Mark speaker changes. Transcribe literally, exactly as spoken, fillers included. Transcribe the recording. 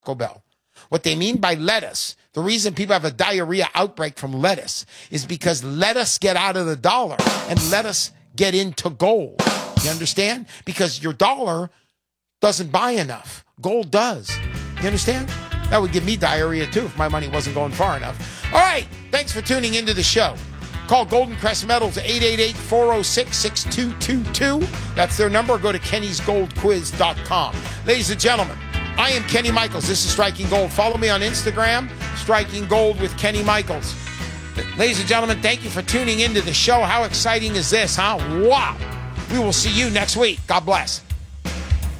Speaker 1: Taco Bell. What they mean by lettuce, the reason people have a diarrhea outbreak from lettuce is because lettuce get out of the dollar and lettuce get into gold. You understand? Because your dollar doesn't buy enough. Gold does. You understand? That would give me diarrhea too if my money wasn't going far enough. All right. Thanks for tuning into the show. Call Golden Crest Metals at eight eight eight, four oh six, six two two two. That's their number. Go to kennys gold quiz dot com. Ladies and gentlemen, I am Kenny Michaels. This is Striking Gold. Follow me on Instagram, Striking Gold with Kenny Michaels. Ladies and gentlemen, thank you for tuning into the show. How exciting is this, huh? Wow. We will see you next week. God bless.